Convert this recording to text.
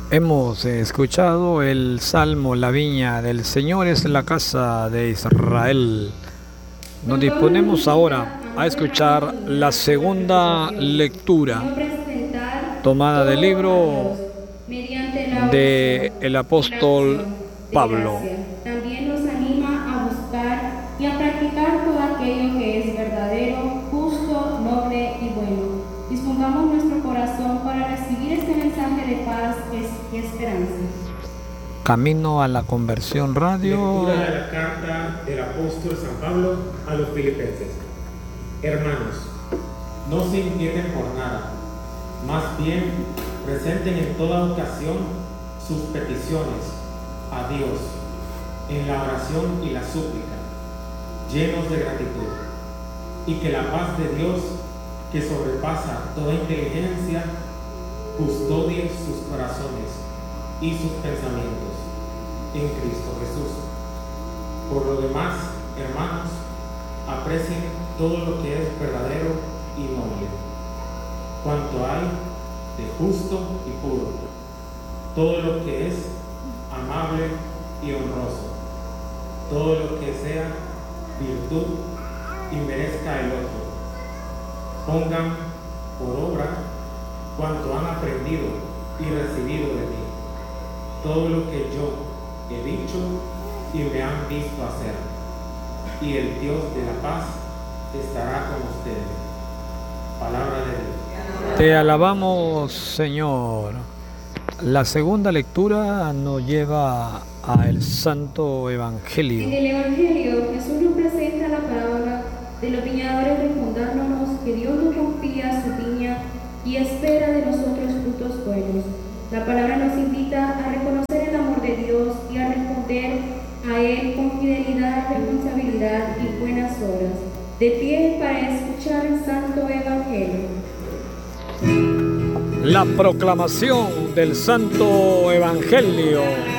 Hemos escuchado el Salmo, la viña del Señor es la casa de Israel. Nos disponemos ahora a escuchar la segunda lectura tomada del libro del apóstol Pablo. También nos anima a buscar y a practicar todo aquello que es verdadero, justo, noble y bueno. Dispongamos nuestro corazón para recibir este mensaje de paz y esperanza. Camino a la Conversión Radio. Lectura de la carta del apóstol San Pablo a los Filipenses. Hermanos, no se inquieten por nada, más bien presenten en toda ocasión sus peticiones a Dios en la oración y la súplica, llenos de gratitud, y que la paz de Dios, que sobrepasa toda inteligencia, custodie sus corazones y sus pensamientos en Cristo Jesús. Por lo demás, hermanos, aprecien todo lo que es verdadero y noble, cuanto hay de justo y puro, todo lo que es amable y honroso, todo lo que sea virtud y merezca elogio. Pongan por obra cuanto han aprendido y recibido de mí, todo lo que yo he dicho y me han visto hacer, y el Dios de la paz estará con ustedes. Palabra de Dios. Te alabamos, Señor. La segunda lectura nos lleva al Santo Evangelio. En el Evangelio, Jesús nos presenta la parábola de los viñadores recordándonos que Dios nos confía su viña y espera de nosotros frutos buenos. La palabra nos invita a reconocer el amor de Dios y a responder a Él con fidelidad, responsabilidad y buenas obras. De pie para escuchar el Santo Evangelio. La proclamación del Santo Evangelio.